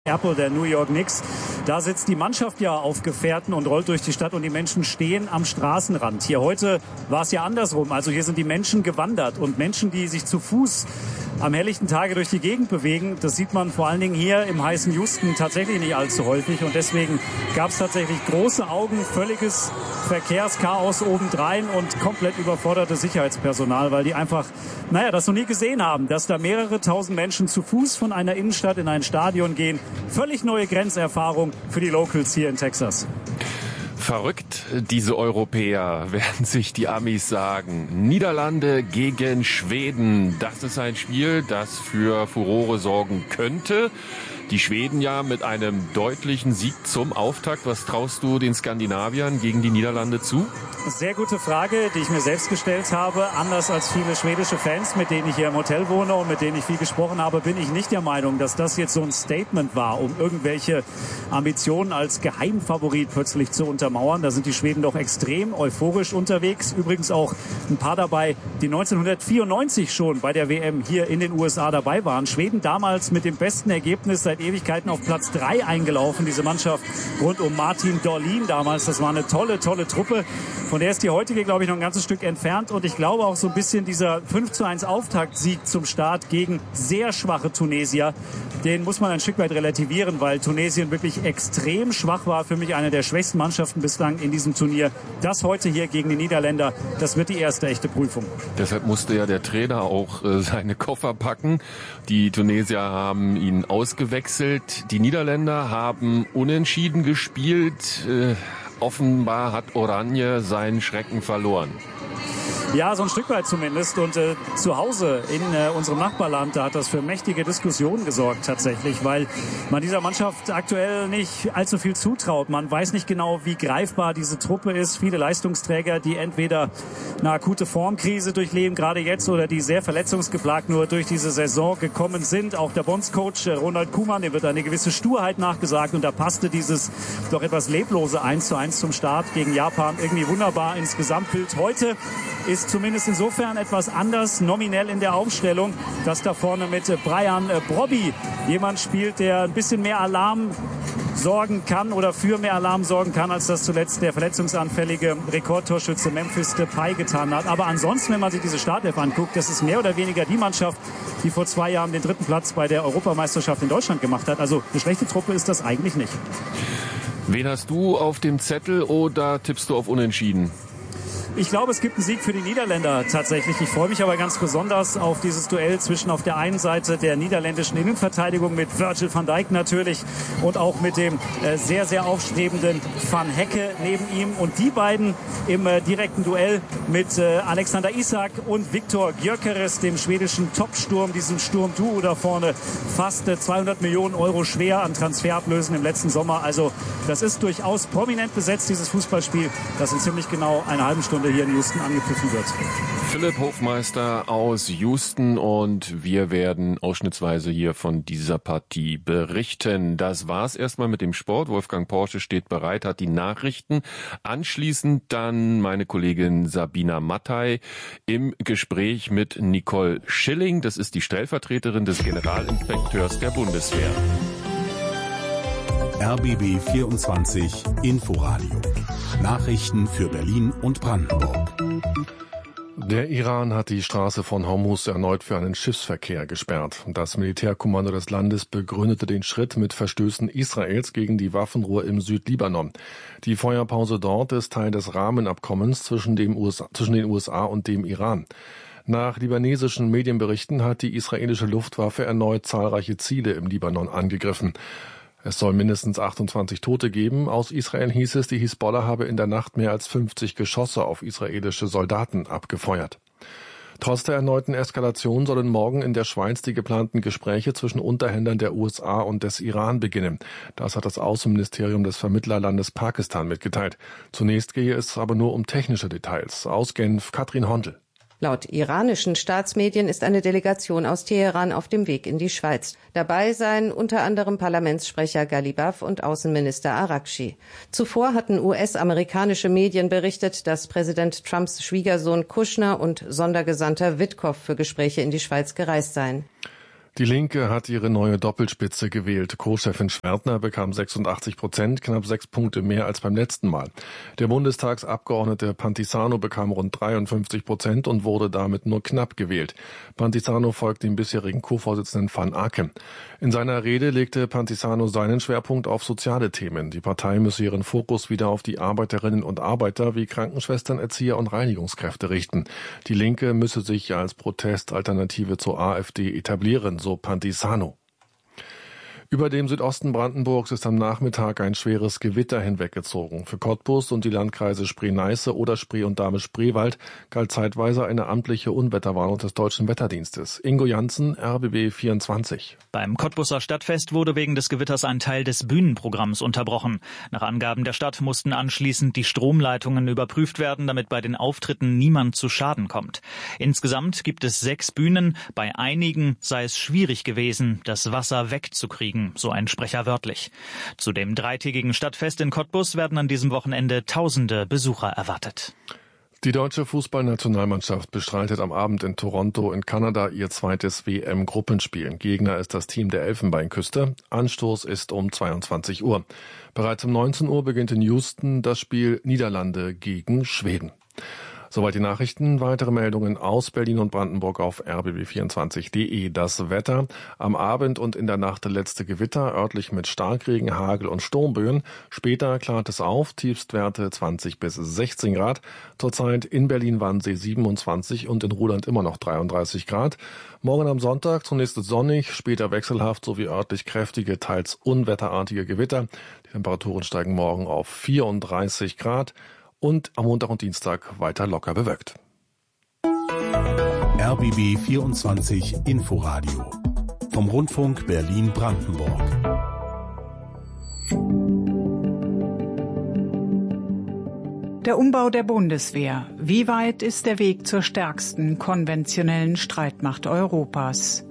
Apple der New York Knicks. Da sitzt die Mannschaft ja auf Gefährten und rollt durch die Stadt und die Menschen stehen am Straßenrand. Hier heute war es ja andersrum. Also hier sind die Menschen gewandert und Menschen, die sich zu Fuß am helllichten Tage durch die Gegend bewegen. Das sieht man vor allen Dingen hier im heißen Houston tatsächlich nicht allzu häufig. Und deswegen gab es tatsächlich große Augen, völliges Verkehrschaos obendrein und komplett überfordertes Sicherheitspersonal, weil die einfach, das noch nie gesehen haben, dass da mehrere tausend Menschen zu Fuß von einer Innenstadt in ein Stadion gehen. Völlig neue Grenzerfahrung für die Locals hier in Texas. Verrückt, diese Europäer, werden sich die Amis sagen. Niederlande gegen Schweden. Das ist ein Spiel, das für Furore sorgen könnte. Die Schweden ja mit einem deutlichen Sieg zum Auftakt. Was traust du den Skandinaviern gegen die Niederlande zu? Sehr gute Frage, die ich mir selbst gestellt habe. Anders als viele schwedische Fans, mit denen ich hier im Hotel wohne und mit denen ich viel gesprochen habe, bin ich nicht der Meinung, dass das jetzt so ein Statement war, um irgendwelche Ambitionen als Geheimfavorit plötzlich zu untermauern. Da sind die Schweden doch extrem euphorisch unterwegs. Übrigens auch ein paar dabei, die 1994 schon bei der WM hier in den USA dabei waren. Schweden damals mit dem besten Ergebnis seit Ewigkeiten auf Platz 3 eingelaufen. Diese Mannschaft rund um Martin Dahlin damals. Das war eine tolle Truppe. Von der ist die heutige, glaube ich, noch ein ganzes Stück entfernt. Und ich glaube auch so ein bisschen dieser 5:1 Auftaktsieg zum Start gegen sehr schwache Tunesier, den muss man ein Stück weit relativieren, weil Tunesien wirklich extrem schwach war. Für mich eine der schwächsten Mannschaften bislang in diesem Turnier. Das heute hier gegen die Niederländer, das wird die erste echte Prüfung. Deshalb musste ja der Trainer auch seine Koffer packen. Die Tunesier haben ihn ausgewechselt. Die Niederländer haben unentschieden gespielt. Offenbar hat Oranje seinen Schrecken verloren. Ja, so ein Stück weit zumindest. Und zu Hause in unserem Nachbarland, da hat das für mächtige Diskussionen gesorgt tatsächlich, weil man dieser Mannschaft aktuell nicht allzu viel zutraut. Man weiß nicht genau, wie greifbar diese Truppe ist. Viele Leistungsträger, die entweder eine akute Formkrise durchleben, gerade jetzt, oder die sehr verletzungsgeplagt nur durch diese Saison gekommen sind. Auch der Bondscoach Ronald Koeman, dem wird eine gewisse Sturheit nachgesagt. Und da passte dieses doch etwas leblose 1:1 zum Start gegen Japan irgendwie wunderbar ins Gesamtbild. Heute ist zumindest insofern etwas anders nominell in der Aufstellung, dass da vorne mit Brian Brobby jemand spielt, der ein bisschen mehr Alarm sorgen kann oder für mehr Alarm sorgen kann, als das zuletzt der verletzungsanfällige Rekordtorschütze Memphis Depay getan hat. Aber ansonsten, wenn man sich diese Startelf anguckt, das ist mehr oder weniger die Mannschaft, die vor 2 Jahren den 3. Platz bei der Europameisterschaft in Deutschland gemacht hat. Also eine schlechte Truppe ist das eigentlich nicht. Wen hast du auf dem Zettel oder tippst du auf Unentschieden? Ich glaube, es gibt einen Sieg für die Niederländer tatsächlich. Ich freue mich aber ganz besonders auf dieses Duell zwischen auf der einen Seite der niederländischen Innenverteidigung mit Virgil van Dijk natürlich und auch mit dem sehr, sehr aufstrebenden Van Hecke neben ihm. Und die beiden im direkten Duell mit Alexander Isak und Viktor Gyökeres, dem schwedischen Top-Sturm, diesem Sturm-Duo da vorne, fast 200 Millionen Euro schwer an Transferablösen im letzten Sommer. Also das ist durchaus prominent besetzt, dieses Fußballspiel, das in ziemlich genau einer halben Stunde hier in Houston angepfiffen wird. Philipp Hofmeister aus Houston und wir werden ausschnittsweise hier von dieser Partie berichten. Das war's erstmal mit dem Sport. Wolfgang Porsche steht bereit, hat die Nachrichten. Anschließend dann meine Kollegin Sabina Mattei im Gespräch mit Nicole Schilling. Das ist die Stellvertreterin des Generalinspekteurs der Bundeswehr. RBB 24 Inforadio. Nachrichten für Berlin und Brandenburg. Der Iran hat die Straße von Hormuz erneut für einen Schiffsverkehr gesperrt. Das Militärkommando des Landes begründete den Schritt mit Verstößen Israels gegen die Waffenruhe im Südlibanon. Die Feuerpause dort ist Teil des Rahmenabkommens zwischen den USA und dem Iran. Nach libanesischen Medienberichten hat die israelische Luftwaffe erneut zahlreiche Ziele im Libanon angegriffen. Es soll mindestens 28 Tote geben. Aus Israel hieß es, die Hisbollah habe in der Nacht mehr als 50 Geschosse auf israelische Soldaten abgefeuert. Trotz der erneuten Eskalation sollen morgen in der Schweiz die geplanten Gespräche zwischen Unterhändlern der USA und des Iran beginnen. Das hat das Außenministerium des Vermittlerlandes Pakistan mitgeteilt. Zunächst gehe es aber nur um technische Details. Aus Genf, Katrin Hondel. Laut iranischen Staatsmedien ist eine Delegation aus Teheran auf dem Weg in die Schweiz. Dabei seien unter anderem Parlamentssprecher Ghalibaf und Außenminister Araghchi. Zuvor hatten US-amerikanische Medien berichtet, dass Präsident Trumps Schwiegersohn Kushner und Sondergesandter Witkow für Gespräche in die Schweiz gereist seien. Die Linke hat ihre neue Doppelspitze gewählt. Co-Chefin Schwertner bekam 86%, knapp 6 Punkte mehr als beim letzten Mal. Der Bundestagsabgeordnete Pantisano bekam rund 53% und wurde damit nur knapp gewählt. Pantisano folgt dem bisherigen Co-Vorsitzenden Van Aken. In seiner Rede legte Pantisano seinen Schwerpunkt auf soziale Themen. Die Partei müsse ihren Fokus wieder auf die Arbeiterinnen und Arbeiter wie Krankenschwestern, Erzieher und Reinigungskräfte richten. Die Linke müsse sich als Protestalternative zur AfD etablieren, so Pantisano. Über dem Südosten Brandenburgs ist am Nachmittag ein schweres Gewitter hinweggezogen. Für Cottbus und die Landkreise Spree-Neiße, Oder-Spree und Dahme-Spreewald galt zeitweise eine amtliche Unwetterwarnung des Deutschen Wetterdienstes. Ingo Janssen, RBB 24. Beim Cottbuser Stadtfest wurde wegen des Gewitters ein Teil des Bühnenprogramms unterbrochen. Nach Angaben der Stadt mussten anschließend die Stromleitungen überprüft werden, damit bei den Auftritten niemand zu Schaden kommt. Insgesamt gibt es 6 Bühnen. Bei einigen sei es schwierig gewesen, das Wasser wegzukriegen. So ein Sprecher wörtlich. Zu dem 3-tägigen Stadtfest in Cottbus werden an diesem Wochenende tausende Besucher erwartet. Die deutsche Fußballnationalmannschaft bestreitet am Abend in Toronto in Kanada ihr zweites WM-Gruppenspiel. Gegner ist das Team der Elfenbeinküste. Anstoß ist um 22 Uhr. Bereits um 19 Uhr beginnt in Houston das Spiel Niederlande gegen Schweden. Soweit die Nachrichten. Weitere Meldungen aus Berlin und Brandenburg auf rbb24.de. Das Wetter. Am Abend und in der Nacht letzte Gewitter, örtlich mit Starkregen, Hagel und Sturmböen. Später klart es auf, Tiefstwerte 20 bis 16 Grad. Zurzeit in Berlin-Wannsee 27 und in Ruhland immer noch 33 Grad. Morgen am Sonntag zunächst sonnig, später wechselhaft sowie örtlich kräftige, teils unwetterartige Gewitter. Die Temperaturen steigen morgen auf 34 Grad. Und am Montag und Dienstag weiter locker bewölkt. RBB 24 Inforadio vom Rundfunk Berlin-Brandenburg. Der Umbau der Bundeswehr. Wie weit ist der Weg zur stärksten konventionellen Streitmacht Europas?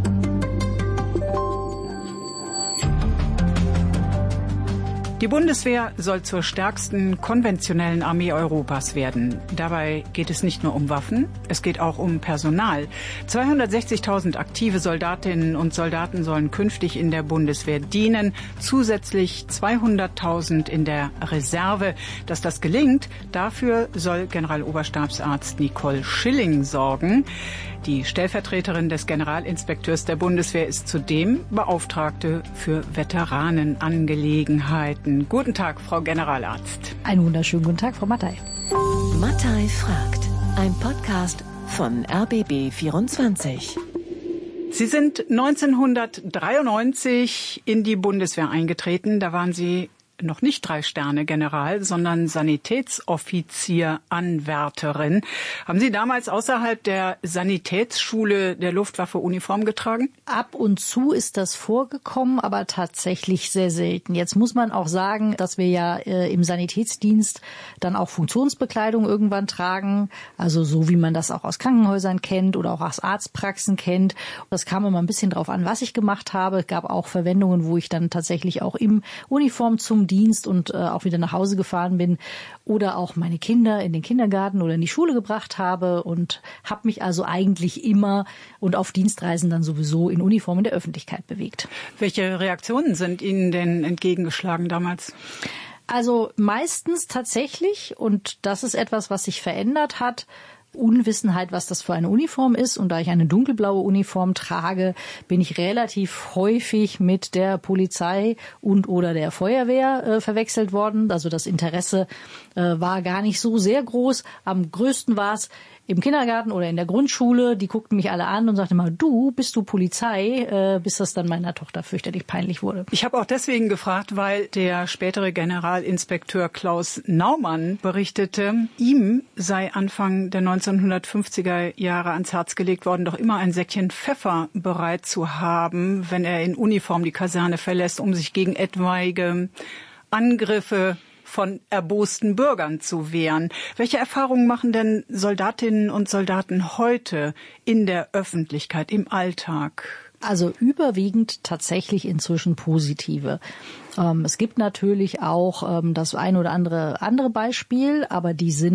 Die Bundeswehr soll zur stärksten konventionellen Armee Europas werden. Dabei geht es nicht nur um Waffen, es geht auch um Personal. 260.000 aktive Soldatinnen und Soldaten sollen künftig in der Bundeswehr dienen, zusätzlich 200.000 in der Reserve. Dass das gelingt, dafür soll Generaloberstabsarzt Nicole Schilling sorgen. Die Stellvertreterin des Generalinspekteurs der Bundeswehr ist zudem Beauftragte für Veteranenangelegenheiten. Guten Tag, Frau Generalarzt. Einen wunderschönen guten Tag, Frau Mattei. Mattei fragt, ein Podcast von RBB 24. Sie sind 1993 in die Bundeswehr eingetreten. Da waren Sie noch nicht 3-Sterne-General, sondern Sanitätsoffizier-Anwärterin. Haben Sie damals außerhalb der Sanitätsschule der Luftwaffe Uniform getragen? Ab und zu ist das vorgekommen, aber tatsächlich sehr selten. Jetzt muss man auch sagen, dass wir ja im Sanitätsdienst dann auch Funktionsbekleidung irgendwann tragen, also so wie man das auch aus Krankenhäusern kennt oder auch aus Arztpraxen kennt. Das kam immer ein bisschen drauf an, was ich gemacht habe. Es gab auch Verwendungen, wo ich dann tatsächlich auch im Uniform zum Dienst und auch wieder nach Hause gefahren bin oder auch meine Kinder in den Kindergarten oder in die Schule gebracht habe und habe mich also eigentlich immer und auf Dienstreisen dann sowieso in Uniform in der Öffentlichkeit bewegt. Welche Reaktionen sind Ihnen denn entgegengeschlagen damals? Also meistens tatsächlich, und das ist etwas, was sich verändert hat, Unwissenheit, was das für eine Uniform ist. Und da ich eine dunkelblaue Uniform trage, bin ich relativ häufig mit der Polizei und oder der Feuerwehr verwechselt worden. Also das Interesse war gar nicht so sehr groß. Am größten war es im Kindergarten oder in der Grundschule. Die guckten mich alle an und sagten immer, bist du Polizei? Bis das dann meiner Tochter fürchterlich peinlich wurde. Ich habe auch deswegen gefragt, weil der spätere Generalinspekteur Klaus Naumann berichtete, ihm sei Anfang der 1950er Jahre ans Herz gelegt worden, doch immer ein Säckchen Pfeffer bereit zu haben, wenn er in Uniform die Kaserne verlässt, um sich gegen etwaige Angriffe von erbosten Bürgern zu wehren. Welche Erfahrungen machen denn Soldatinnen und Soldaten heute in der Öffentlichkeit, im Alltag? Also überwiegend tatsächlich inzwischen positive. Es gibt natürlich auch das ein oder andere Beispiel, aber die sind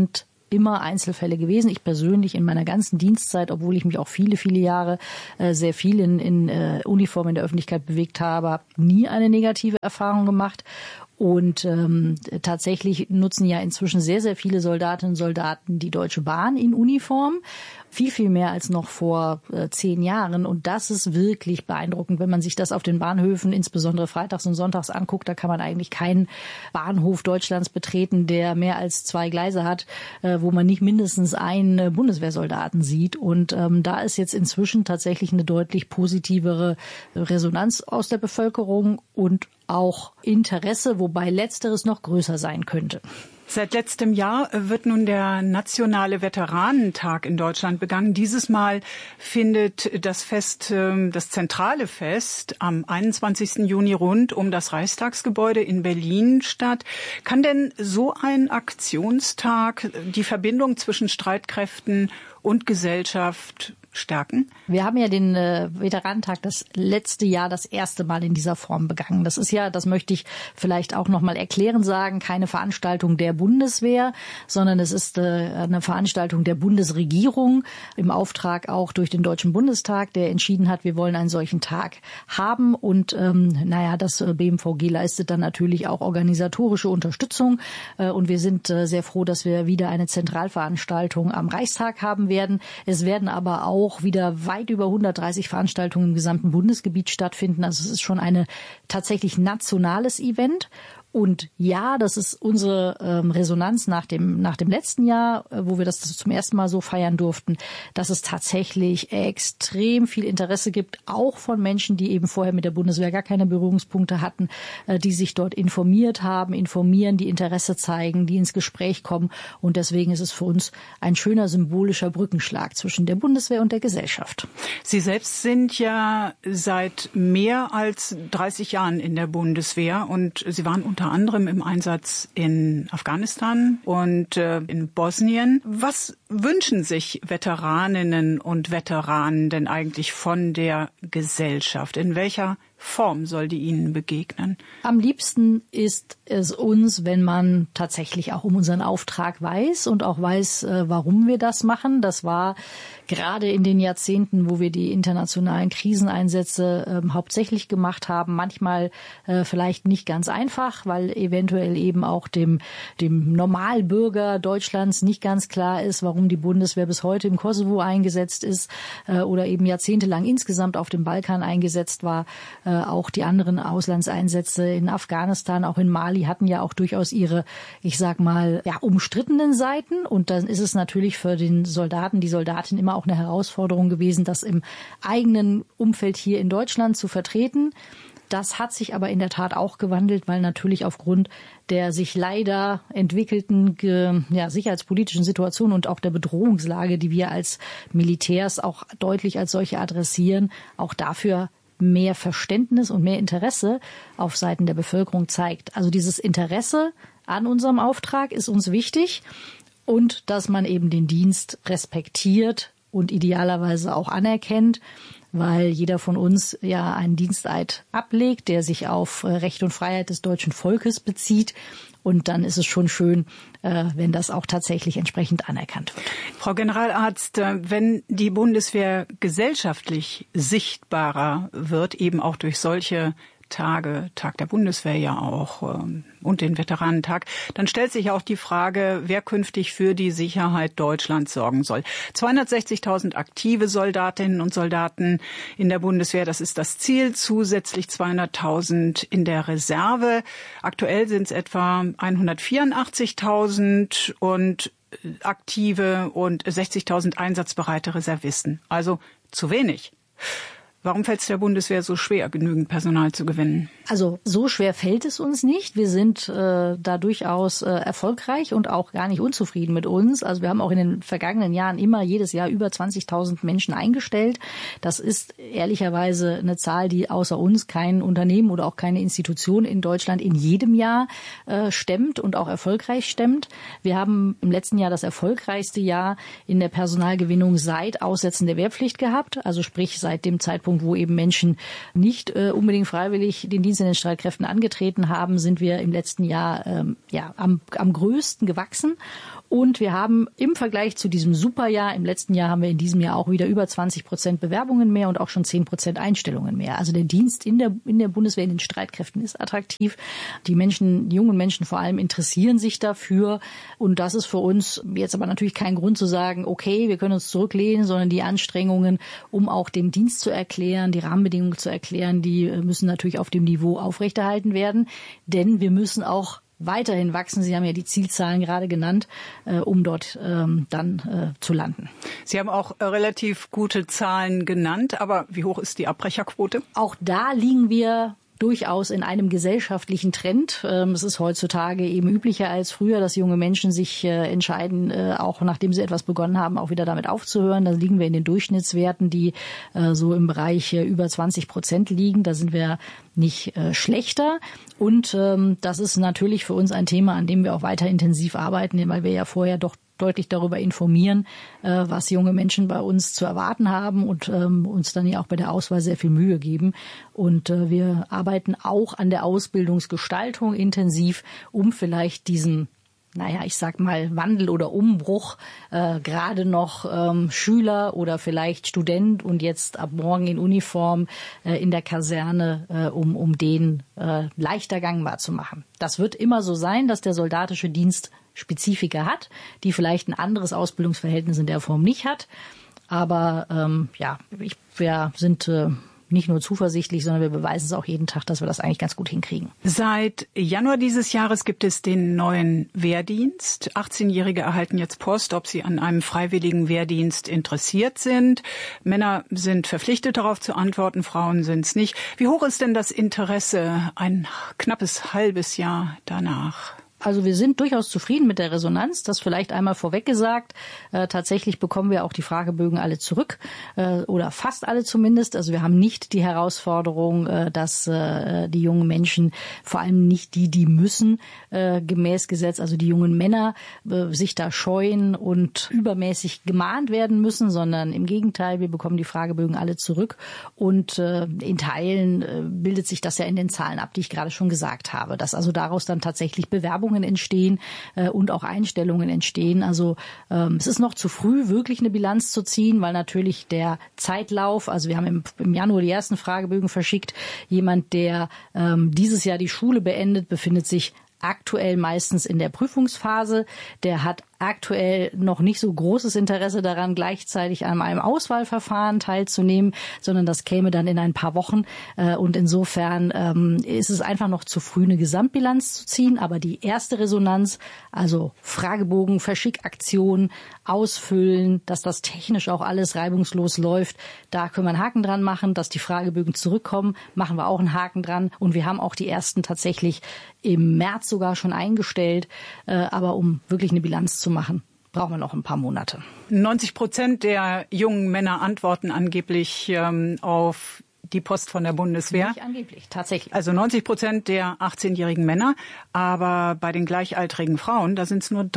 immer Einzelfälle gewesen. Ich persönlich in meiner ganzen Dienstzeit, obwohl ich mich auch viele, viele Jahre sehr viel in Uniform in der Öffentlichkeit bewegt habe, habe nie eine negative Erfahrung gemacht. Und tatsächlich nutzen ja inzwischen sehr, sehr viele Soldatinnen und Soldaten die Deutsche Bahn in Uniform. Viel, viel mehr als noch vor 10 Jahren. Und das ist wirklich beeindruckend, wenn man sich das auf den Bahnhöfen, insbesondere freitags und sonntags anguckt. Da kann man eigentlich keinen Bahnhof Deutschlands betreten, der mehr als 2 Gleise hat, wo man nicht mindestens einen Bundeswehrsoldaten sieht. Und da ist jetzt inzwischen tatsächlich eine deutlich positivere Resonanz aus der Bevölkerung und auch Interesse, wobei letzteres noch größer sein könnte. Seit letztem Jahr wird nun der nationale Veteranentag in Deutschland begangen. Dieses Mal findet das Fest, das zentrale Fest am 21. Juni rund um das Reichstagsgebäude in Berlin statt. Kann denn so ein Aktionstag die Verbindung zwischen Streitkräften und Gesellschaft stärken? Wir haben ja den Veteranentag das letzte Jahr das erste Mal in dieser Form begangen. Das ist ja, das möchte ich vielleicht auch noch mal erklären sagen, keine Veranstaltung der Bundeswehr, sondern es ist eine Veranstaltung der Bundesregierung im Auftrag auch durch den Deutschen Bundestag, der entschieden hat, wir wollen einen solchen Tag haben. Und das BMVG leistet dann natürlich auch organisatorische Unterstützung. Und wir sind sehr froh, dass wir wieder eine Zentralveranstaltung am Reichstag haben werden. Es werden aber auch wieder weit über 130 Veranstaltungen im gesamten Bundesgebiet stattfinden. Also es ist schon ein tatsächlich nationales Event. Und ja, das ist unsere Resonanz nach dem letzten Jahr, wo wir das zum ersten Mal so feiern durften, dass es tatsächlich extrem viel Interesse gibt, auch von Menschen, die eben vorher mit der Bundeswehr gar keine Berührungspunkte hatten, die sich dort informieren, die Interesse zeigen, die ins Gespräch kommen. Und deswegen ist es für uns ein schöner symbolischer Brückenschlag zwischen der Bundeswehr und der Gesellschaft. Sie selbst sind ja seit mehr als 30 Jahren in der Bundeswehr und Sie waren unter anderem im Einsatz in Afghanistan und in Bosnien. Was wünschen sich Veteraninnen und Veteranen denn eigentlich von der Gesellschaft? In welcher Form soll die ihnen begegnen? Am liebsten ist es uns, wenn man tatsächlich auch um unseren Auftrag weiß und auch weiß, warum wir das machen. Das war gerade in den Jahrzehnten, wo wir die internationalen Kriseneinsätze hauptsächlich gemacht haben, manchmal vielleicht nicht ganz einfach, weil eventuell eben auch dem Normalbürger Deutschlands nicht ganz klar ist, warum die Bundeswehr bis heute im Kosovo eingesetzt ist oder eben jahrzehntelang insgesamt auf dem Balkan eingesetzt war. Auch die anderen Auslandseinsätze in Afghanistan, auch in Mali hatten ja auch durchaus ihre, ich sag mal, umstrittenen Seiten. Und dann ist es natürlich für den Soldaten, die Soldatin immer auch eine Herausforderung gewesen, das im eigenen Umfeld hier in Deutschland zu vertreten. Das hat sich aber in der Tat auch gewandelt, weil natürlich aufgrund der sich leider entwickelten sicherheitspolitischen Situation und auch der Bedrohungslage, die wir als Militärs auch deutlich als solche adressieren, auch dafür mehr Verständnis und mehr Interesse auf Seiten der Bevölkerung zeigt. Also dieses Interesse an unserem Auftrag ist uns wichtig und dass man eben den Dienst respektiert und idealerweise auch anerkennt, weil jeder von uns ja einen Diensteid ablegt, der sich auf Recht und Freiheit des deutschen Volkes bezieht. Und dann ist es schon schön, wenn das auch tatsächlich entsprechend anerkannt wird. Frau Generalarzt, wenn die Bundeswehr gesellschaftlich sichtbarer wird, eben auch durch solche Tage, Tag der Bundeswehr ja auch und den Veteranentag, dann stellt sich auch die Frage, wer künftig für die Sicherheit Deutschlands sorgen soll. 260.000 aktive Soldatinnen und Soldaten in der Bundeswehr, das ist das Ziel, zusätzlich 200.000 in der Reserve. Aktuell sind es etwa 184.000 und aktive und 60.000 einsatzbereite Reservisten. Also zu wenig. Warum fällt es der Bundeswehr so schwer, genügend Personal zu gewinnen? Also so schwer fällt es uns nicht. Wir sind da durchaus erfolgreich und auch gar nicht unzufrieden mit uns. Also wir haben auch in den vergangenen Jahren immer jedes Jahr über 20.000 Menschen eingestellt. Das ist ehrlicherweise eine Zahl, die außer uns kein Unternehmen oder auch keine Institution in Deutschland in jedem Jahr stemmt und auch erfolgreich stemmt. Wir haben im letzten Jahr das erfolgreichste Jahr in der Personalgewinnung seit Aussetzen der Wehrpflicht gehabt. Also sprich seit dem Zeitpunkt, wo eben Menschen nicht unbedingt freiwillig den Dienst in den Streitkräften angetreten haben, sind wir im letzten Jahr am größten gewachsen. Und wir haben im Vergleich zu diesem Superjahr, im letzten Jahr haben wir in diesem Jahr auch wieder über 20% Bewerbungen mehr und auch schon 10% Einstellungen mehr. Also der Dienst in der Bundeswehr, in den Streitkräften ist attraktiv. Die jungen Menschen vor allem interessieren sich dafür. Und das ist für uns jetzt aber natürlich kein Grund zu sagen, okay, wir können uns zurücklehnen, sondern die Anstrengungen, um auch den Dienst zu erklären, die Rahmenbedingungen zu erklären, die müssen natürlich auf dem Niveau aufrechterhalten werden. Denn wir müssen auch weiterhin wachsen. Sie haben ja die Zielzahlen gerade genannt, um dort dann zu landen. Sie haben auch relativ gute Zahlen genannt, aber wie hoch ist die Abbrecherquote? Auch da liegen wir durchaus in einem gesellschaftlichen Trend. Es ist heutzutage eben üblicher als früher, dass junge Menschen sich entscheiden, auch nachdem sie etwas begonnen haben, auch wieder damit aufzuhören. Da liegen wir in den Durchschnittswerten, die so im Bereich über 20% liegen. Da sind wir nicht schlechter. Und das ist natürlich für uns ein Thema, an dem wir auch weiter intensiv arbeiten, weil wir ja vorher doch deutlich darüber informieren, was junge Menschen bei uns zu erwarten haben und uns dann ja auch bei der Auswahl sehr viel Mühe geben. Und wir arbeiten auch an der Ausbildungsgestaltung intensiv, um vielleicht diesen ich sag mal Wandel oder Umbruch, gerade noch Schüler oder vielleicht Student und jetzt ab morgen in Uniform in der Kaserne, um den leichter gangbar zu machen. Das wird immer so sein, dass der soldatische Dienst Spezifika hat, die vielleicht ein anderes Ausbildungsverhältnis in der Form nicht hat. Aber wir sind nicht nur zuversichtlich, sondern wir beweisen es auch jeden Tag, dass wir das eigentlich ganz gut hinkriegen. Seit Januar dieses Jahres gibt es den neuen Wehrdienst. 18-Jährige erhalten jetzt Post, ob sie an einem freiwilligen Wehrdienst interessiert sind. Männer sind verpflichtet, darauf zu antworten, Frauen sind es nicht. Wie hoch ist denn das Interesse ein knappes halbes Jahr danach? Also wir sind durchaus zufrieden mit der Resonanz, das vielleicht einmal vorweg gesagt. Tatsächlich bekommen wir auch die Fragebögen alle zurück oder fast alle zumindest. Also wir haben nicht die Herausforderung, dass die jungen Menschen, vor allem nicht die müssen, gemäß Gesetz, also die jungen Männer sich da scheuen und übermäßig gemahnt werden müssen, sondern im Gegenteil, wir bekommen die Fragebögen alle zurück und in Teilen bildet sich das ja in den Zahlen ab, die ich gerade schon gesagt habe, dass also daraus dann tatsächlich Bewerbungen entstehen und auch Einstellungen entstehen. Also es ist noch zu früh, wirklich eine Bilanz zu ziehen, weil natürlich der Zeitlauf, also wir haben im Januar die ersten Fragebögen verschickt. Jemand, der dieses Jahr die Schule beendet, befindet sich aktuell meistens in der Prüfungsphase. Der hat aktuell noch nicht so großes Interesse daran, gleichzeitig an einem Auswahlverfahren teilzunehmen, sondern das käme dann in ein paar Wochen. Und insofern ist es einfach noch zu früh, eine Gesamtbilanz zu ziehen. Aber die erste Resonanz, also Fragebogen, Verschickaktion, Ausfüllen, dass das technisch auch alles reibungslos läuft, da können wir einen Haken dran machen. Dass die Fragebögen zurückkommen, machen wir auch einen Haken dran. Und wir haben auch die ersten tatsächlich im März sogar schon eingestellt. Aber um wirklich eine Bilanz zu machen, brauchen wir noch ein paar Monate. 90% der jungen Männer antworten angeblich auf die Post von der Bundeswehr. Nicht angeblich, tatsächlich. Also 90% der 18-jährigen Männer. Aber bei den gleichaltrigen Frauen, da sind es nur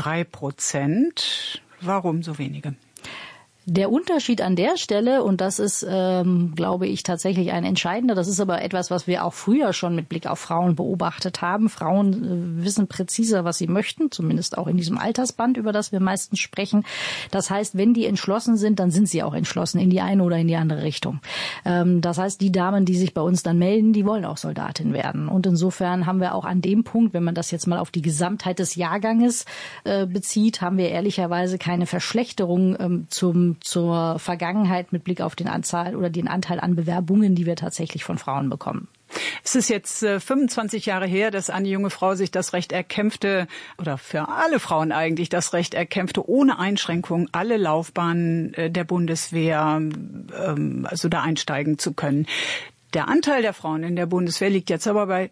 3%. Warum so wenige? Der Unterschied an der Stelle, und das ist, glaube ich, tatsächlich ein entscheidender, das ist aber etwas, was wir auch früher schon mit Blick auf Frauen beobachtet haben. Frauen wissen präziser, was sie möchten, zumindest auch in diesem Altersband, über das wir meistens sprechen. Das heißt, wenn die entschlossen sind, dann sind sie auch entschlossen in die eine oder in die andere Richtung. Das heißt, die Damen, die sich bei uns dann melden, die wollen auch Soldatin werden. Und insofern haben wir auch an dem Punkt, wenn man das jetzt mal auf die Gesamtheit des Jahrganges bezieht, haben wir ehrlicherweise keine Verschlechterung zur Vergangenheit mit Blick auf den Anteil an Bewerbungen, die wir tatsächlich von Frauen bekommen. Es ist jetzt 25 Jahre her, dass eine junge Frau sich das Recht erkämpfte, oder für alle Frauen eigentlich das Recht erkämpfte, ohne Einschränkung alle Laufbahnen der Bundeswehr also da einsteigen zu können. Der Anteil der Frauen in der Bundeswehr liegt jetzt aber bei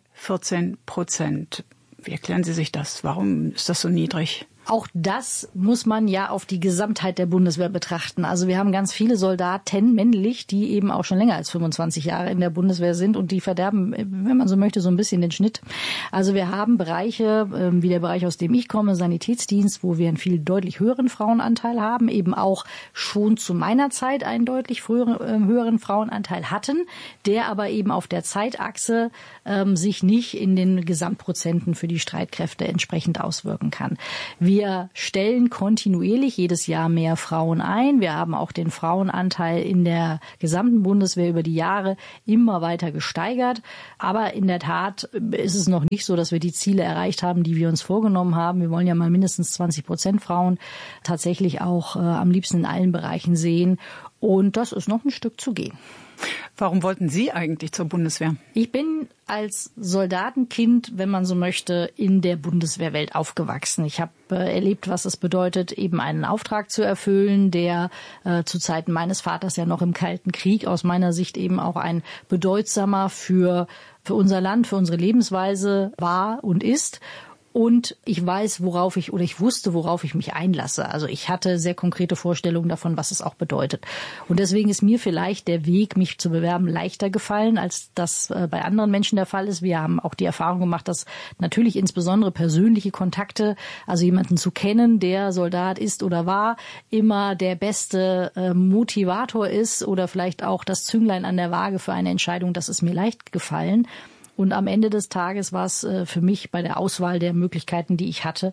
14%. Wie erklären Sie sich das? Warum ist das so niedrig? Auch das muss man ja auf die Gesamtheit der Bundeswehr betrachten. Also wir haben ganz viele Soldaten männlich, die eben auch schon länger als 25 Jahre in der Bundeswehr sind und die verderben, wenn man so möchte, so ein bisschen den Schnitt. Also wir haben Bereiche, wie der Bereich, aus dem ich komme, Sanitätsdienst, wo wir einen viel deutlich höheren Frauenanteil haben, eben auch schon zu meiner Zeit einen deutlich höheren Frauenanteil hatten, der aber eben auf der Zeitachse sich nicht in den Gesamtprozenten für die Streitkräfte entsprechend auswirken kann. Wir Wir stellen kontinuierlich jedes Jahr mehr Frauen ein. Wir haben auch den Frauenanteil in der gesamten Bundeswehr über die Jahre immer weiter gesteigert. Aber in der Tat ist es noch nicht so, dass wir die Ziele erreicht haben, die wir uns vorgenommen haben. Wir wollen ja mal mindestens 20% Frauen tatsächlich auch am liebsten in allen Bereichen sehen. Und das ist noch ein Stück zu gehen. Warum wollten Sie eigentlich zur Bundeswehr? Ich bin als Soldatenkind, wenn man so möchte, in der Bundeswehrwelt aufgewachsen. Ich habe erlebt, was es bedeutet, eben einen Auftrag zu erfüllen, der zu Zeiten meines Vaters ja noch im Kalten Krieg aus meiner Sicht eben auch ein bedeutsamer für unser Land, für unsere Lebensweise war und ist. Und ich wusste, worauf ich mich einlasse. Also ich hatte sehr konkrete Vorstellungen davon, was es auch bedeutet. Und deswegen ist mir vielleicht der Weg, mich zu bewerben, leichter gefallen, als das bei anderen Menschen der Fall ist. Wir haben auch die Erfahrung gemacht, dass natürlich insbesondere persönliche Kontakte, also jemanden zu kennen, der Soldat ist oder war, immer der beste Motivator ist oder vielleicht auch das Zünglein an der Waage für eine Entscheidung. Das ist mir leicht gefallen. Und am Ende des Tages war es für mich bei der Auswahl der Möglichkeiten, die ich hatte,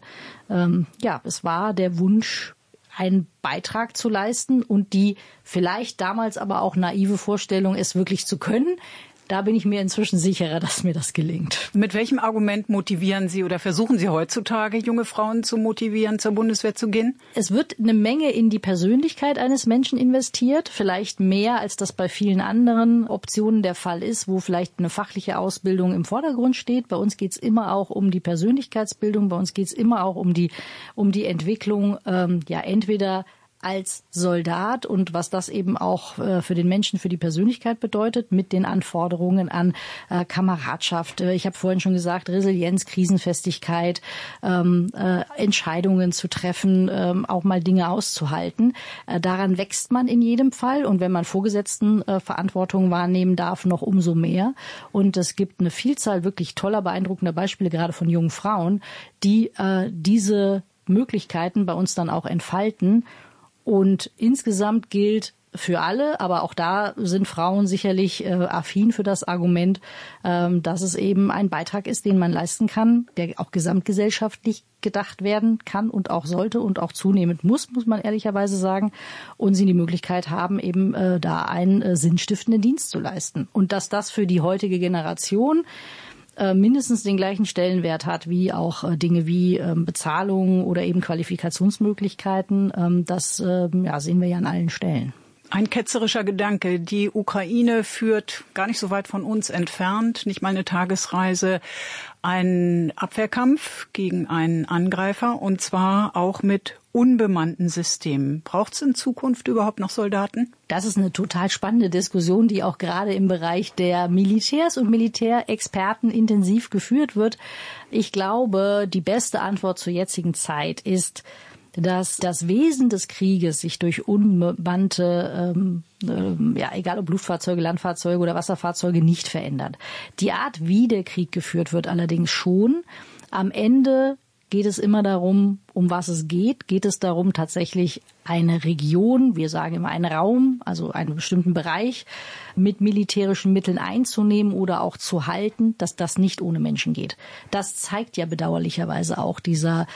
es war der Wunsch, einen Beitrag zu leisten und die vielleicht damals aber auch naive Vorstellung, es wirklich zu können. Da bin ich mir inzwischen sicherer, dass mir das gelingt. Mit welchem Argument motivieren Sie oder versuchen Sie heutzutage, junge Frauen zu motivieren, zur Bundeswehr zu gehen? Es wird eine Menge in die Persönlichkeit eines Menschen investiert, vielleicht mehr, als das bei vielen anderen Optionen der Fall ist, wo vielleicht eine fachliche Ausbildung im Vordergrund steht. Bei uns geht es immer auch um die Persönlichkeitsbildung, bei uns geht es immer auch um die Entwicklung, entweder als Soldat und was das eben auch für den Menschen, für die Persönlichkeit bedeutet, mit den Anforderungen an Kameradschaft. Ich habe vorhin schon gesagt, Resilienz, Krisenfestigkeit, Entscheidungen zu treffen, auch mal Dinge auszuhalten. Daran wächst man in jedem Fall und wenn man Vorgesetzten Verantwortung wahrnehmen darf, noch umso mehr. Und es gibt eine Vielzahl wirklich toller, beeindruckender Beispiele, gerade von jungen Frauen, die diese Möglichkeiten bei uns dann auch entfalten. Und insgesamt gilt für alle, aber auch da sind Frauen sicherlich affin für das Argument, dass es eben ein Beitrag ist, den man leisten kann, der auch gesamtgesellschaftlich gedacht werden kann und auch sollte und auch zunehmend muss man ehrlicherweise sagen. Und sie die Möglichkeit haben, eben da einen sinnstiftenden Dienst zu leisten. Und dass das für die heutige Generation mindestens den gleichen Stellenwert hat wie auch Dinge wie Bezahlung oder eben Qualifikationsmöglichkeiten. Das sehen wir ja an allen Stellen. Ein ketzerischer Gedanke. Die Ukraine führt gar nicht so weit von uns entfernt, nicht mal eine Tagesreise, einen Abwehrkampf gegen einen Angreifer und zwar auch mit unbemannten Systemen. Braucht es in Zukunft überhaupt noch Soldaten? Das ist eine total spannende Diskussion, die auch gerade im Bereich der Militärs und Militärexperten intensiv geführt wird. Ich glaube, die beste Antwort zur jetzigen Zeit ist, dass das Wesen des Krieges sich durch unbemannte, egal ob Luftfahrzeuge, Landfahrzeuge oder Wasserfahrzeuge, nicht verändert. Die Art, wie der Krieg geführt wird, allerdings schon. Am Ende geht es immer darum, um was es geht. Geht es darum, tatsächlich eine Region, wir sagen immer einen Raum, also einen bestimmten Bereich, mit militärischen Mitteln einzunehmen oder auch zu halten, dass das nicht ohne Menschen geht. Das zeigt ja bedauerlicherweise auch dieser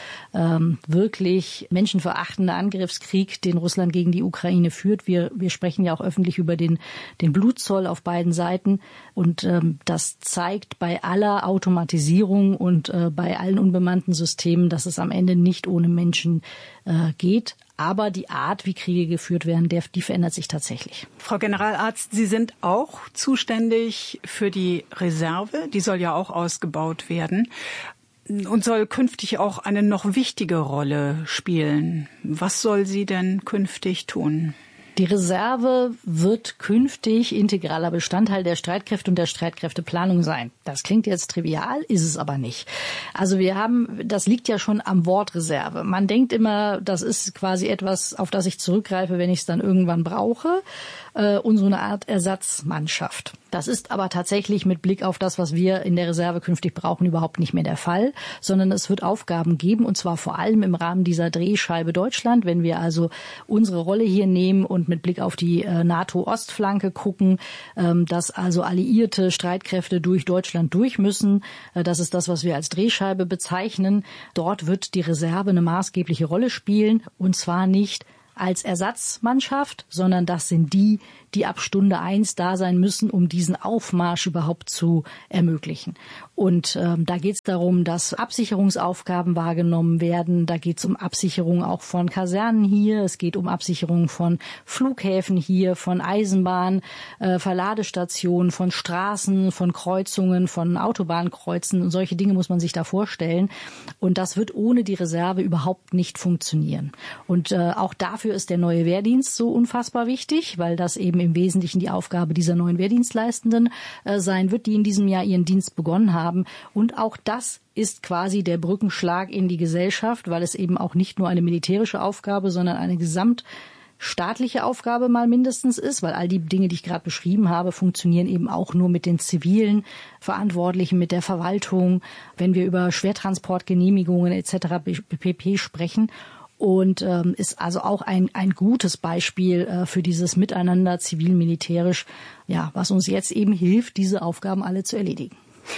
wirklich menschenverachtende Angriffskrieg, den Russland gegen die Ukraine führt. Wir sprechen ja auch öffentlich über den Blutzoll auf beiden Seiten. Und das zeigt bei aller Automatisierung und bei allen unbemannten Systemen, dass es am Ende nicht ohne Menschen geht. Aber die Art, wie Kriege geführt werden, die verändert sich tatsächlich. Frau Generalarzt, Sie sind auch zuständig für die Reserve. Die soll ja auch ausgebaut werden und soll künftig auch eine noch wichtige Rolle spielen. Was soll sie denn künftig tun? Die Reserve wird künftig integraler Bestandteil der Streitkräfte und der Streitkräfteplanung sein. Das klingt jetzt trivial, ist es aber nicht. Also das liegt ja schon am Wort Reserve. Man denkt immer, das ist quasi etwas, auf das ich zurückgreife, wenn ich es dann irgendwann brauche. und so eine Art Ersatzmannschaft. Das ist aber tatsächlich mit Blick auf das, was wir in der Reserve künftig brauchen, überhaupt nicht mehr der Fall, sondern es wird Aufgaben geben, und zwar vor allem im Rahmen dieser Drehscheibe Deutschland. Wenn wir also unsere Rolle hier nehmen und mit Blick auf die NATO-Ostflanke gucken, dass also alliierte Streitkräfte durch Deutschland durch müssen, das ist das, was wir als Drehscheibe bezeichnen. Dort wird die Reserve eine maßgebliche Rolle spielen, und zwar nicht als Ersatzmannschaft, sondern das sind die ab Stunde 1 da sein müssen, um diesen Aufmarsch überhaupt zu ermöglichen. Und da geht es darum, dass Absicherungsaufgaben wahrgenommen werden. Da geht es um Absicherung auch von Kasernen hier. Es geht um Absicherung von Flughäfen hier, von Eisenbahn, Verladestationen, von Straßen, von Kreuzungen, von Autobahnkreuzen. Und solche Dinge muss man sich da vorstellen. Und das wird ohne die Reserve überhaupt nicht funktionieren. Und auch dafür ist der neue Wehrdienst so unfassbar wichtig, weil das eben im Wesentlichen die Aufgabe dieser neuen Wehrdienstleistenden sein wird, die in diesem Jahr ihren Dienst begonnen haben. Und auch das ist quasi der Brückenschlag in die Gesellschaft, weil es eben auch nicht nur eine militärische Aufgabe, sondern eine gesamtstaatliche Aufgabe mal mindestens ist, weil all die Dinge, die ich gerade beschrieben habe, funktionieren eben auch nur mit den zivilen Verantwortlichen, mit der Verwaltung, wenn wir über Schwertransportgenehmigungen etc. pp. Sprechen. Und ist also auch ein gutes Beispiel für dieses Miteinander zivil-militärisch, ja, was uns jetzt eben hilft, diese Aufgaben alle zu erledigen.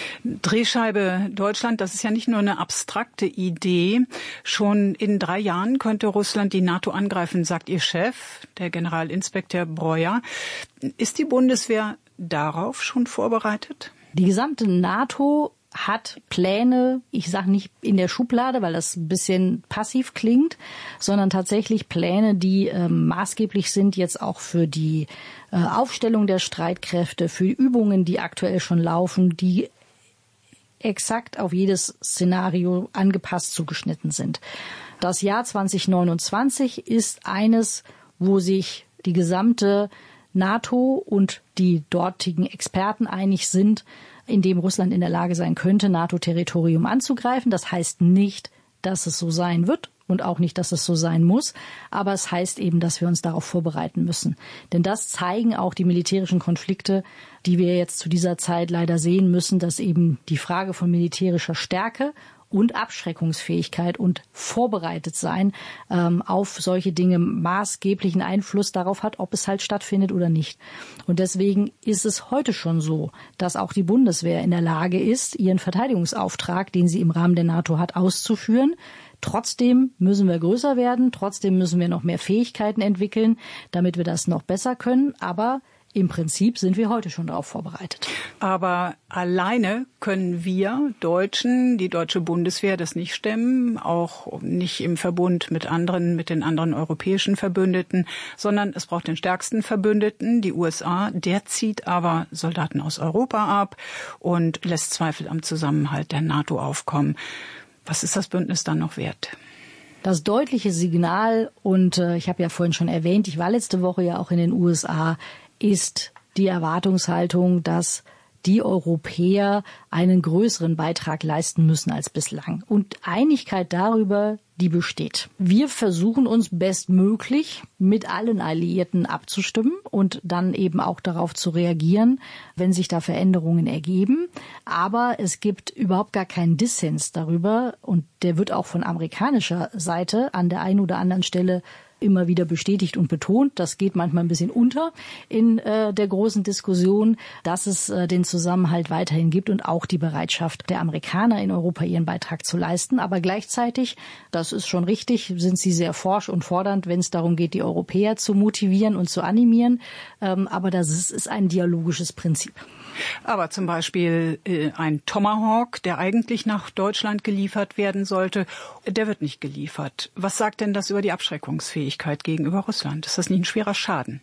Drehscheibe Deutschland, das ist ja nicht nur eine abstrakte Idee. Schon in 3 Jahren könnte Russland die NATO angreifen, sagt Ihr Chef, der Generalinspekteur Breuer. Ist die Bundeswehr darauf schon vorbereitet? Die gesamte NATO hat Pläne, ich sage nicht in der Schublade, weil das ein bisschen passiv klingt, sondern tatsächlich Pläne, die maßgeblich sind jetzt auch für die Aufstellung der Streitkräfte, für die Übungen, die aktuell schon laufen, die exakt auf jedes Szenario angepasst zugeschnitten sind. Das Jahr 2029 ist eines, wo sich die gesamte NATO und die dortigen Experten einig sind, in dem Russland in der Lage sein könnte, NATO-Territorium anzugreifen. Das heißt nicht, dass es so sein wird und auch nicht, dass es so sein muss. Aber es heißt eben, dass wir uns darauf vorbereiten müssen. Denn das zeigen auch die militärischen Konflikte, die wir jetzt zu dieser Zeit leider sehen müssen, dass eben die Frage von militärischer Stärke und Abschreckungsfähigkeit und vorbereitet sein auf solche Dinge maßgeblichen Einfluss darauf hat, ob es halt stattfindet oder nicht. Und deswegen ist es heute schon so, dass auch die Bundeswehr in der Lage ist, ihren Verteidigungsauftrag, den sie im Rahmen der NATO hat, auszuführen. Trotzdem müssen wir größer werden, trotzdem müssen wir noch mehr Fähigkeiten entwickeln, damit wir das noch besser können. Aber im Prinzip sind wir heute schon darauf vorbereitet. Aber alleine können wir Deutschen, die deutsche Bundeswehr, das nicht stemmen, auch nicht im Verbund mit den anderen europäischen Verbündeten, sondern es braucht den stärksten Verbündeten, die USA. Der zieht aber Soldaten aus Europa ab und lässt Zweifel am Zusammenhalt der NATO aufkommen. Was ist das Bündnis dann noch wert? Das deutliche Signal, und ich habe ja vorhin schon erwähnt, ich war letzte Woche ja auch in den USA, ist die Erwartungshaltung, dass die Europäer einen größeren Beitrag leisten müssen als bislang. Und Einigkeit darüber, die besteht. Wir versuchen uns bestmöglich mit allen Alliierten abzustimmen und dann eben auch darauf zu reagieren, wenn sich da Veränderungen ergeben. Aber es gibt überhaupt gar keinen Dissens darüber, und der wird auch von amerikanischer Seite an der einen oder anderen Stelle immer wieder bestätigt und betont. Das geht manchmal ein bisschen unter in der großen Diskussion, dass es den Zusammenhalt weiterhin gibt und auch die Bereitschaft der Amerikaner in Europa ihren Beitrag zu leisten. Aber gleichzeitig, das ist schon richtig, sind sie sehr forsch und fordernd, wenn es darum geht, die Europäer zu motivieren und zu animieren. Aber das ist ein dialogisches Prinzip. Aber zum Beispiel ein Tomahawk, der eigentlich nach Deutschland geliefert werden sollte, der wird nicht geliefert. Was sagt denn das über die Abschreckungsfähigkeit gegenüber Russland? Ist das nicht ein schwerer Schaden?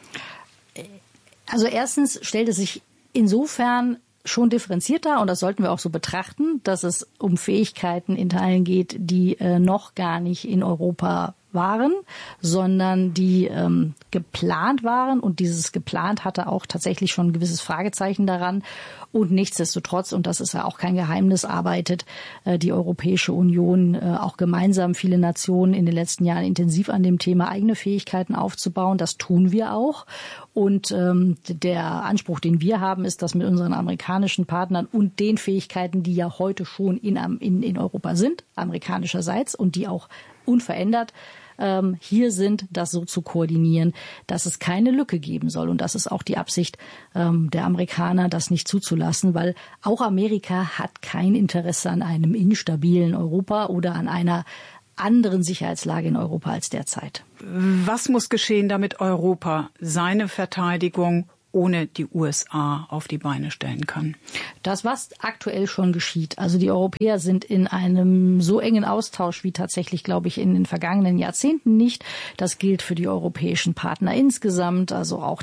Also erstens stellt es sich insofern schon differenziert dar, und das sollten wir auch so betrachten, dass es um Fähigkeiten in Teilen geht, die noch gar nicht in Europa waren, sondern die geplant waren. Und dieses geplant hatte auch tatsächlich schon ein gewisses Fragezeichen daran. Und nichtsdestotrotz, und das ist ja auch kein Geheimnis, arbeitet die Europäische Union auch gemeinsam, viele Nationen in den letzten Jahren intensiv an dem Thema, eigene Fähigkeiten aufzubauen. Das tun wir auch. Und der Anspruch, den wir haben, ist, dass mit unseren amerikanischen Partnern und den Fähigkeiten, die ja heute schon in Europa sind, amerikanischerseits, und die auch unverändert hier sind, das so zu koordinieren, dass es keine Lücke geben soll. Und das ist auch die Absicht der Amerikaner, das nicht zuzulassen, weil auch Amerika hat kein Interesse an einem instabilen Europa oder an einer anderen Sicherheitslage in Europa als derzeit. Was muss geschehen, damit Europa seine Verteidigung ohne die USA auf die Beine stellen kann? Das, was aktuell schon geschieht. Also die Europäer sind in einem so engen Austausch wie tatsächlich, glaube ich, in den vergangenen Jahrzehnten nicht. Das gilt für die europäischen Partner insgesamt, also auch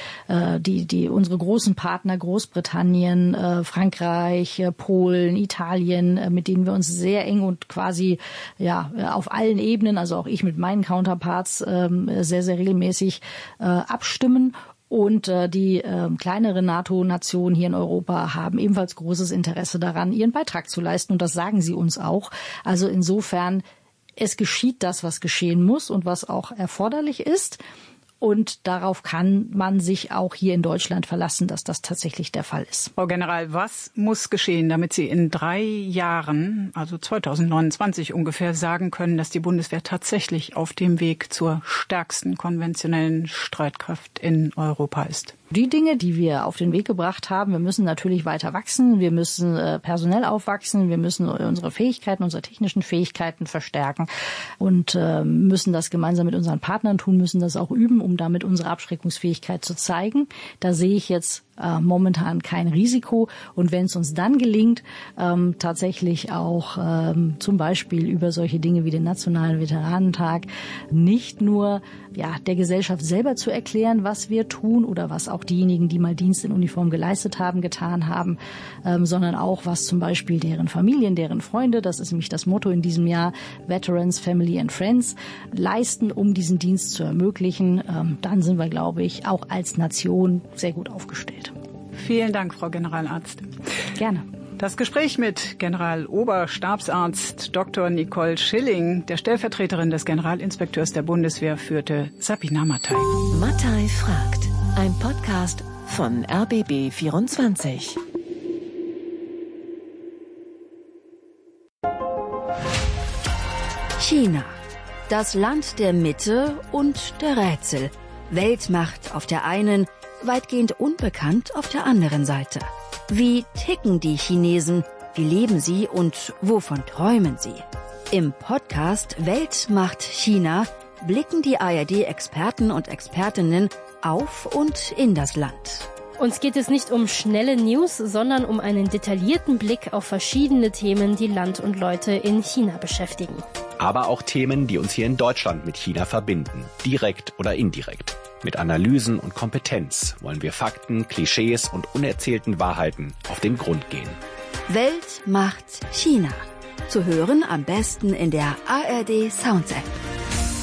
unsere großen Partner Großbritannien, Frankreich, Polen, Italien, mit denen wir uns sehr eng und quasi auf allen Ebenen, also auch ich mit meinen Counterparts, sehr, sehr regelmäßig abstimmen. Und die kleineren NATO-Nationen hier in Europa haben ebenfalls großes Interesse daran, ihren Beitrag zu leisten. Und das sagen sie uns auch. Also insofern, es geschieht das, was geschehen muss und was auch erforderlich ist. Und darauf kann man sich auch hier in Deutschland verlassen, dass das tatsächlich der Fall ist. Frau General, was muss geschehen, damit Sie in 3 Jahren, also 2029 ungefähr, sagen können, dass die Bundeswehr tatsächlich auf dem Weg zur stärksten konventionellen Streitkraft in Europa ist? Die Dinge, die wir auf den Weg gebracht haben, wir müssen natürlich weiter wachsen, wir müssen personell aufwachsen, wir müssen unsere Fähigkeiten, unsere technischen Fähigkeiten verstärken und müssen das gemeinsam mit unseren Partnern tun, müssen das auch üben, um damit unsere Abschreckungsfähigkeit zu zeigen. Da sehe ich jetzt momentan kein Risiko. Und wenn es uns dann gelingt, tatsächlich auch zum Beispiel über solche Dinge wie den Nationalen Veteranentag nicht nur der Gesellschaft selber zu erklären, was wir tun oder was auch diejenigen, die mal Dienst in Uniform geleistet haben, getan haben, sondern auch was zum Beispiel deren Familien, deren Freunde, das ist nämlich das Motto in diesem Jahr, Veterans, Family and Friends, leisten, um diesen Dienst zu ermöglichen, dann sind wir, glaube ich, auch als Nation sehr gut aufgestellt. Vielen Dank, Frau Generalarzt. Gerne. Das Gespräch mit Generaloberstabsarzt Dr. Nicole Schilling, der Stellvertreterin des Generalinspekteurs der Bundeswehr, führte Sabina Mattei. Mattei fragt. Ein Podcast von RBB24. China. Das Land der Mitte und der Rätsel. Weltmacht auf der einen, weitgehend unbekannt auf der anderen Seite. Wie ticken die Chinesen? Wie leben sie und wovon träumen sie? Im Podcast Weltmacht China blicken die ARD-Experten und Expertinnen auf und in das Land. Uns geht es nicht um schnelle News, sondern um einen detaillierten Blick auf verschiedene Themen, die Land und Leute in China beschäftigen. Aber auch Themen, die uns hier in Deutschland mit China verbinden, direkt oder indirekt. Mit Analysen und Kompetenz wollen wir Fakten, Klischees und unerzählten Wahrheiten auf den Grund gehen. Weltmacht China. Zu hören am besten in der ARD Sounds App.